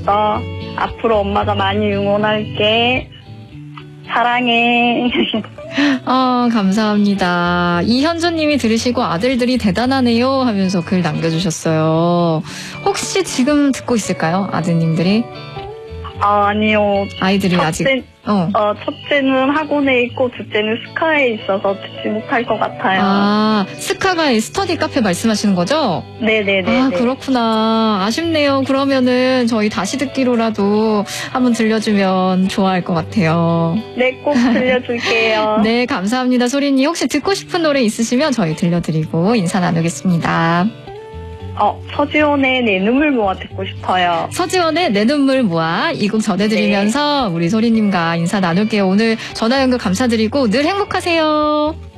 잘했어. 앞으로 엄마가 많이 응원할게. 사랑해. 감사합니다. 이현주님이 들으시고 아들들이 대단하네요 하면서 글 남겨주셨어요. 혹시 지금 듣고 있을까요? 아드님들이? 아니요. 아이들이 아직. 첫째는 학원에 있고 둘째는 스카에 있어서 듣지 못할 것 같아요. 스카가 스터디 카페 말씀하시는 거죠? 네네네. 그렇구나. 아쉽네요. 그러면은 저희 다시 듣기로라도 한번 들려주면 좋아할 것 같아요. 네, 꼭 들려줄게요. 네, 감사합니다. 소리님. 혹시 듣고 싶은 노래 있으시면 저희 들려드리고 인사 나누겠습니다. 서지원의 내 눈물 모아 듣고 싶어요. 서지원의 내 눈물 모아 이 곡 전해드리면서 우리 소리님과 인사 나눌게요. 오늘 전화 연결 감사드리고 늘 행복하세요.